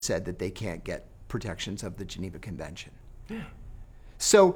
said that they can't get protections of the Geneva Convention. Yeah. So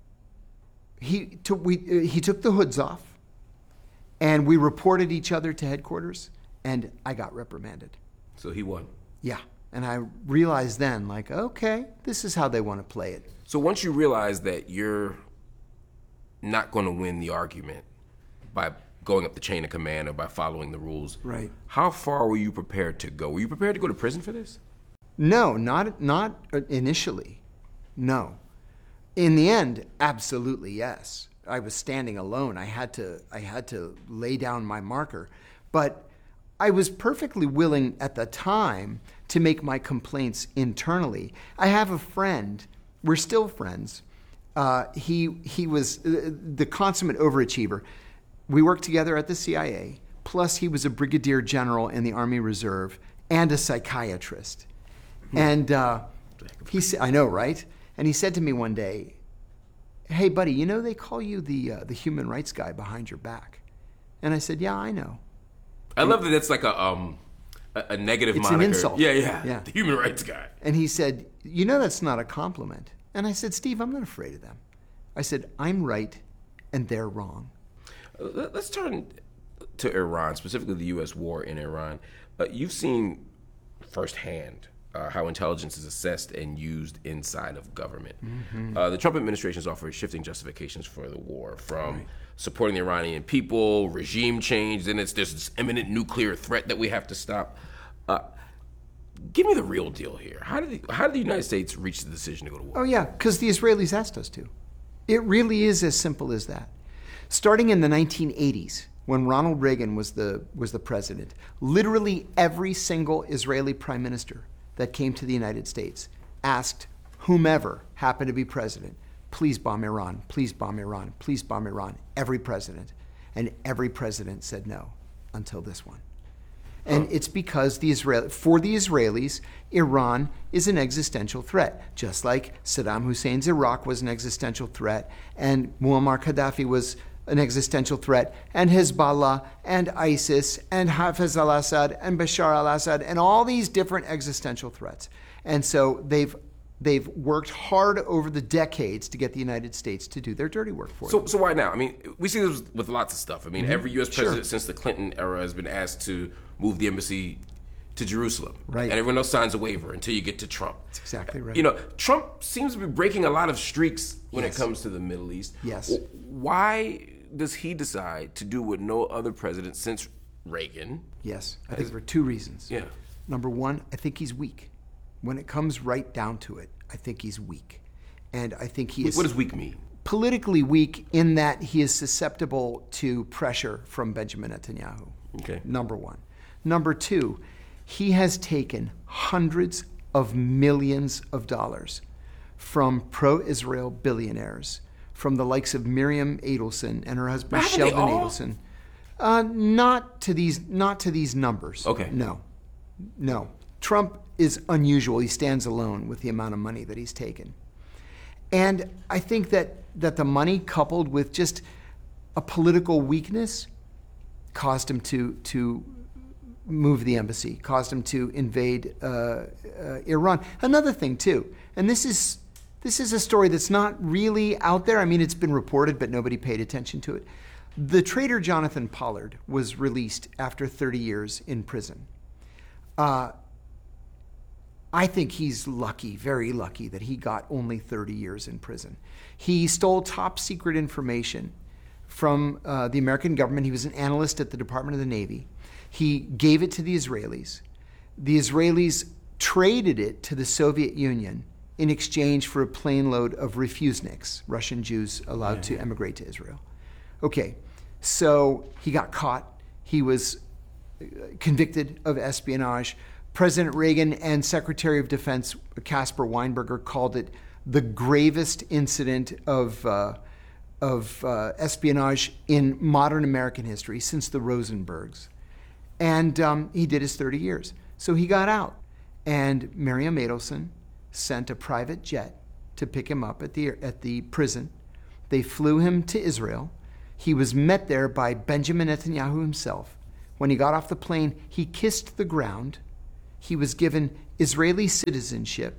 he took the hoods off, and we reported each other to headquarters, and I got reprimanded. So he won? Yeah. And I realized then, like, okay, this is how they want to play it. So once you realize that you're not going to win the argument by going up the chain of command or by following the rules, right? How far were you prepared to go? Were you prepared to go to prison for this? No, not initially. No. In the end, absolutely yes. I was standing alone. I had to lay down my marker, but I was perfectly willing at the time to make my complaints internally. I have a friend. We're still friends. He was the consummate overachiever. We worked together at the CIA. Plus, he was a brigadier general in the Army Reserve and a psychiatrist. And he said, "I know, right?" And he said to me one day, "Hey, buddy, you know they call you the human rights guy behind your back." And I said, "Yeah, I know." I love that that's like a negative moniker. It's an insult. Yeah. The human rights guy. And he said, "You know that's not a compliment." And I said, "Steve, I'm not afraid of them." I said, "I'm right and they're wrong." Let's turn to Iran, specifically the U.S. war in Iran. You've seen firsthand how intelligence is assessed and used inside of government. Mm-hmm. The Trump administration has offered shifting justifications for the war, from supporting the Iranian people, regime change, then there's this imminent nuclear threat that we have to stop. Give me the real deal here. How did the United States reach the decision to go to war? Oh, yeah, because the Israelis asked us to. It really is as simple as that. Starting in the 1980s, when Ronald Reagan was the president, literally every single Israeli prime minister that came to the United States asked whomever happened to be president, please bomb Iran, please bomb Iran, please bomb Iran. Every president. And every president said no until this one. And it's because for the Israelis, Iran is an existential threat, just like Saddam Hussein's Iraq was an existential threat, and Muammar Gaddafi was an existential threat, and Hezbollah, and ISIS, and Hafez al-Assad, and Bashar al-Assad, and all these different existential threats. And so they've worked hard over the decades to get the United States to do their dirty work for them. So why now? I mean, we see this with lots of stuff. I mean, every U.S. president since the Clinton era has been asked to move the embassy to Jerusalem. Right. And everyone else signs a waiver until you get to Trump. That's exactly right. You know, Trump seems to be breaking a lot of streaks when it comes to the Middle East. Yes. Why does he decide to do what no other president since Reagan? Yes, I think for two reasons. Yeah. Number one, I think he's weak. When it comes right down to it, I think he's weak. And I think he is... What does weak mean? Politically weak in that he is susceptible to pressure from Benjamin Netanyahu. Okay. Number one. Number two, he has taken hundreds of millions of dollars from pro-Israel billionaires, from the likes of Miriam Adelson and her husband Sheldon Adelson. Not to these numbers. Okay. No. Trump is unusual. He stands alone with the amount of money that he's taken. And I think that the money, coupled with just a political weakness, caused him to move the embassy, caused him to invade Iran. Another thing, too, and this is a story that's not really out there. I mean, it's been reported, but nobody paid attention to it. The traitor Jonathan Pollard was released after 30 years in prison. I think he's lucky, very lucky, that he got only 30 years in prison. He stole top secret information from the American government. He was an analyst at the Department of the Navy. He gave it to the Israelis. The Israelis traded it to the Soviet Union in exchange for a plane load of refuseniks, Russian Jews allowed to emigrate to Israel. Okay, so he got caught. He was convicted of espionage. President Reagan and Secretary of Defense Caspar Weinberger called it the gravest incident of espionage in modern American history since the Rosenbergs. And he did his 30 years. So he got out. And Miriam Adelson sent a private jet to pick him up at the prison. They flew him to Israel. He was met there by Benjamin Netanyahu himself. When he got off the plane, he kissed the ground he was given Israeli citizenship,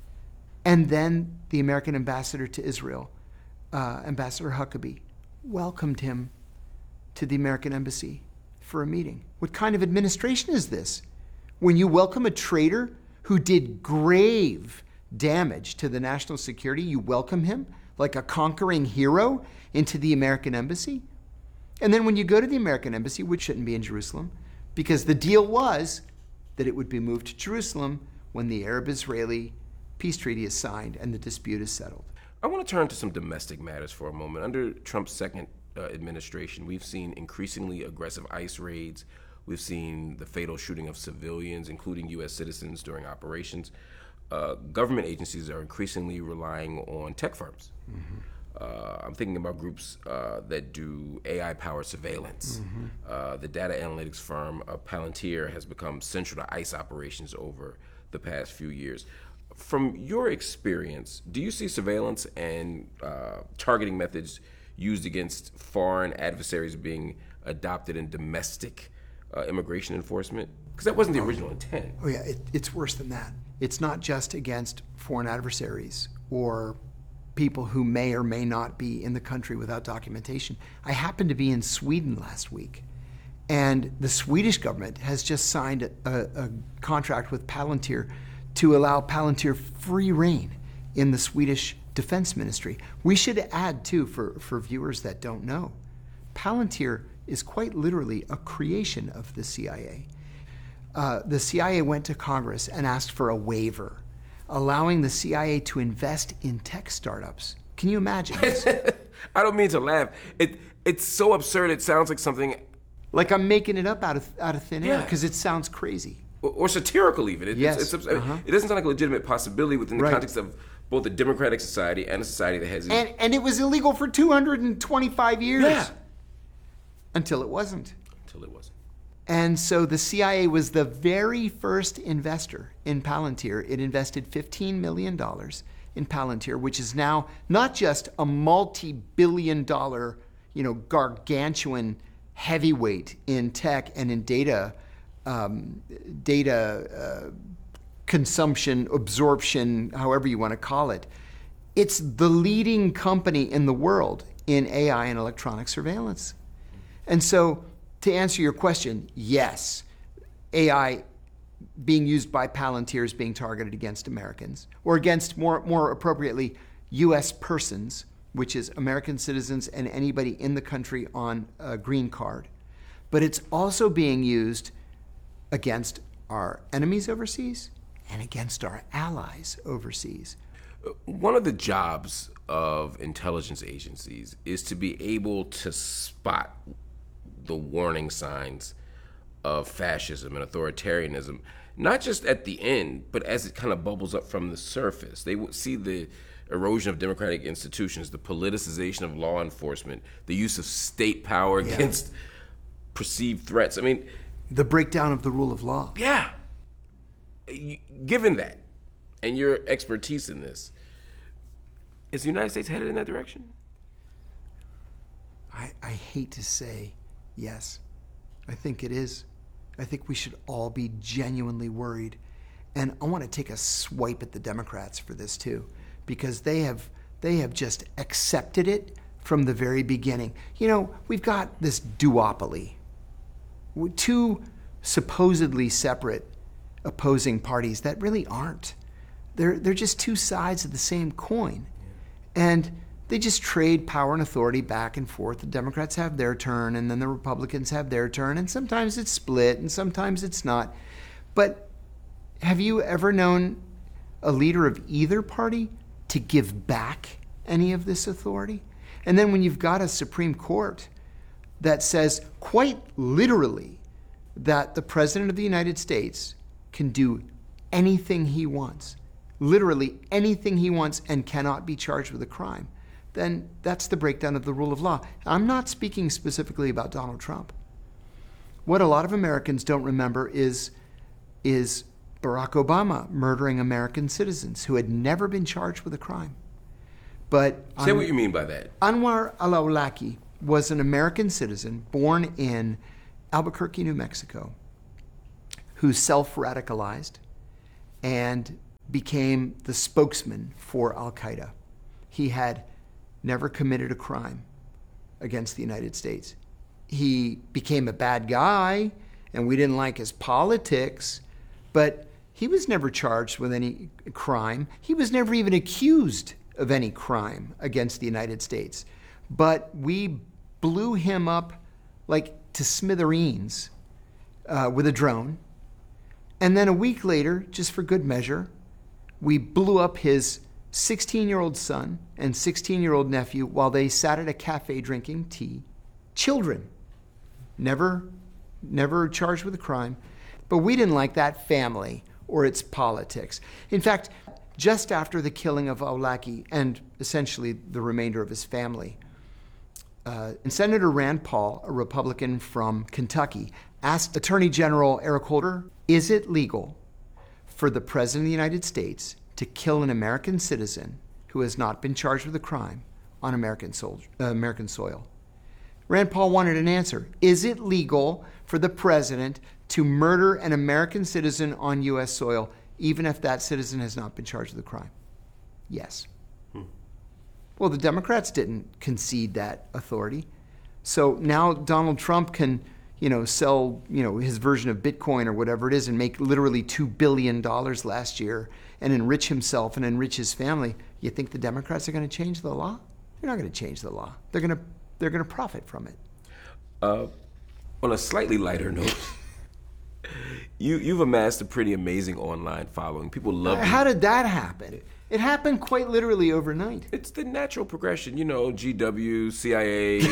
and then the American ambassador to Israel, Ambassador Huckabee, welcomed him to the American embassy for a meeting. What kind of administration is this? When you welcome a traitor who did grave damage to the national security, you welcome him like a conquering hero into the American embassy? And then when you go to the American embassy, which shouldn't be in Jerusalem, because the deal was that it would be moved to Jerusalem when the Arab-Israeli peace treaty is signed and the dispute is settled. I want to turn to some domestic matters for a moment. Under Trump's second administration, we've seen increasingly aggressive ICE raids. We've seen the fatal shooting of civilians, including U.S. citizens, during operations. Government agencies are increasingly relying on tech firms. I'm thinking about groups that do AI-powered surveillance. The data analytics firm Palantir has become central to ICE operations over the past few years. From your experience, do you see surveillance and targeting methods used against foreign adversaries being adopted in domestic immigration enforcement? Because that wasn't the original intent. Oh yeah, it's worse than that. It's not just against foreign adversaries or people who may or may not be in the country without documentation. I happened to be in Sweden last week, and the Swedish government has just signed a contract with Palantir to allow Palantir free rein in the Swedish Defense Ministry. We should add, too, for viewers that don't know, Palantir is quite literally a creation of the CIA. The CIA went to Congress and asked for a waiver, allowing the CIA to invest in tech startups. Can you imagine this? I don't mean to laugh. It's so absurd. It sounds like something... Like I'm making it up out of thin air, because it sounds crazy. Or satirical, even. It doesn't sound like a legitimate possibility within the context of both a democratic society and a society that has... And it was illegal for 225 years. Yeah. Until it wasn't. Until it wasn't. And so the CIA was the very first investor in Palantir. It invested $15 million in Palantir, which is now not just a multi-billion-dollar, gargantuan heavyweight in tech and in data consumption, absorption, however you want to call it. It's the leading company in the world in AI and electronic surveillance. And so, to answer your question, yes, AI being used by Palantir is being targeted against Americans, or against, more appropriately, U.S. persons, which is American citizens and anybody in the country on a green card. But it's also being used against our enemies overseas and against our allies overseas. One of the jobs of intelligence agencies is to be able to spot the warning signs of fascism and authoritarianism, not just at the end, but as it kind of bubbles up from the surface. They would see the erosion of democratic institutions, the politicization of law enforcement, the use of state power against perceived threats. I mean... The breakdown of the rule of law. Yeah. Given that, and your expertise in this, is the United States headed in that direction? I hate to say yes. I think it is. I think we should all be genuinely worried. And I want to take a swipe at the Democrats for this too, because they have just accepted it from the very beginning. We've got this duopoly. Two supposedly separate opposing parties that really aren't. They're just two sides of the same coin. And they just trade power and authority back and forth. The Democrats have their turn, and then the Republicans have their turn, and sometimes it's split, and sometimes it's not. But have you ever known a leader of either party to give back any of this authority? And then when you've got a Supreme Court that says quite literally that the President of the United States can do anything he wants, literally anything he wants, and cannot be charged with a crime, then that's the breakdown of the rule of law. I'm not speaking specifically about Donald Trump. What a lot of Americans don't remember is Barack Obama murdering American citizens who had never been charged with a crime. But say what you mean by that. Anwar al-Awlaki was an American citizen born in Albuquerque, New Mexico, who self-radicalized and became the spokesman for Al-Qaeda. He had never committed a crime against the United States. He became a bad guy, and we didn't like his politics, but he was never charged with any crime. He was never even accused of any crime against the United States. But we blew him up like to smithereens with a drone. And then a week later, just for good measure, we blew up his 16-year-old son and 16-year-old nephew while they sat at a cafe drinking tea. Children, never charged with a crime. But we didn't like that family or its politics. In fact, just after the killing of Awlaki and essentially the remainder of his family, Senator Rand Paul, a Republican from Kentucky, asked Attorney General Eric Holder, is it legal for the President of the United States to kill an American citizen who has not been charged with a crime on American soil? Rand Paul wanted an answer. Is it legal for the President to murder an American citizen on U.S. soil, even if that citizen has not been charged with a crime? Yes. Well, the Democrats didn't concede that authority. So now Donald Trump can, sell, his version of Bitcoin or whatever it is and make literally $2 billion last year and enrich himself and enrich his family. You think the Democrats are going to change the law? They're not going to change the law. They're going to profit from it. On a slightly lighter note, you've amassed a pretty amazing online following. People love you. How did that happen? It happened quite literally overnight. It's the natural progression, GW, CIA,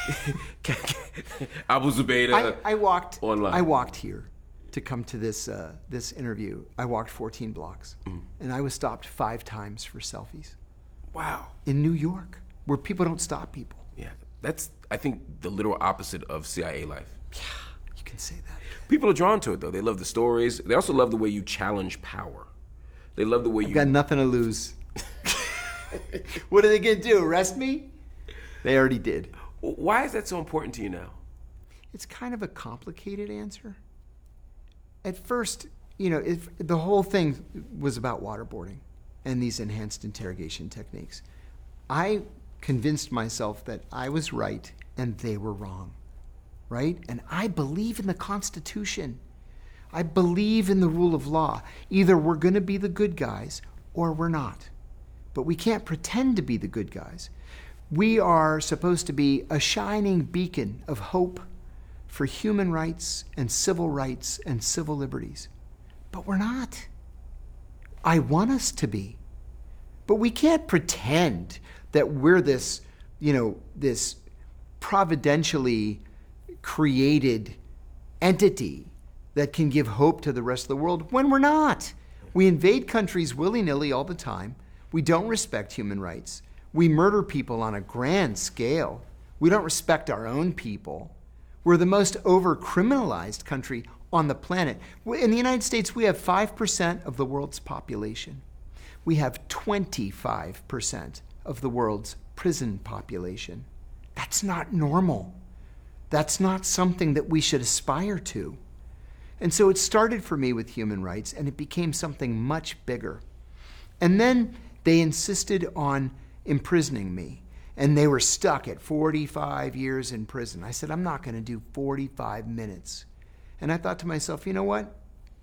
Abu Zubaydah. I walked online. I walked here to come to this interview. I walked 14 blocks, and I was stopped 5 times for selfies. Wow. In New York, where people don't stop people. Yeah, that's, I think, the literal opposite of CIA life. Yeah, you can say that. People are drawn to it, though. They love the stories. They also love the way you challenge power. They love the way I've got nothing to lose. What are they going to do, arrest me? They already did. Why is that so important to you now? It's kind of a complicated answer. At first, the whole thing was about waterboarding and these enhanced interrogation techniques. I convinced myself that I was right and they were wrong, right? And I believe in the Constitution. I believe in the rule of law. Either we're going to be the good guys or we're not. But we can't pretend to be the good guys. We are supposed to be a shining beacon of hope for human rights and civil liberties. But we're not. I want us to be. But we can't pretend that we're this, this providentially created entity that can give hope to the rest of the world when we're not. We invade countries willy-nilly all the time. We don't respect human rights. We murder people on a grand scale. We don't respect our own people. We're the most over-criminalized country on the planet. In the United States, we have 5% of the world's population. We have 25% of the world's prison population. That's not normal. That's not something that we should aspire to. And so it started for me with human rights, and it became something much bigger. And then they insisted on imprisoning me, and they were stuck at 45 years in prison. I said, I'm not going to do 45 minutes. And I thought to myself, you know what?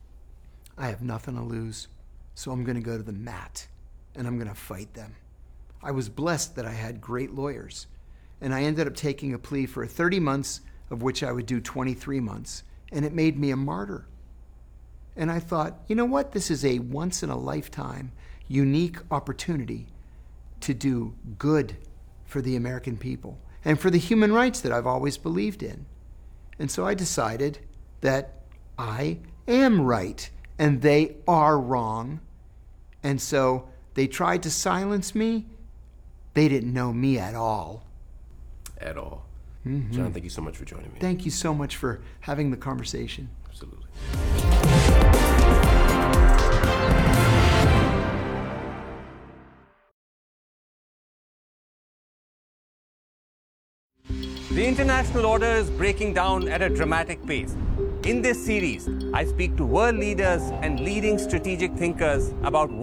I have nothing to lose, so I'm going to go to the mat, and I'm going to fight them. I was blessed that I had great lawyers, and I ended up taking a plea for 30 months, of which I would do 23 months. And it made me a martyr. And I thought, you know what? This is a once-in-a-lifetime, unique opportunity to do good for the American people and for the human rights that I've always believed in. And so I decided that I am right and they are wrong. And so they tried to silence me. They didn't know me at all. At all. Mm-hmm. John, thank you so much for joining me. Thank you so much for having the conversation. Absolutely. The international order is breaking down at a dramatic pace. In this series, I speak to world leaders and leading strategic thinkers about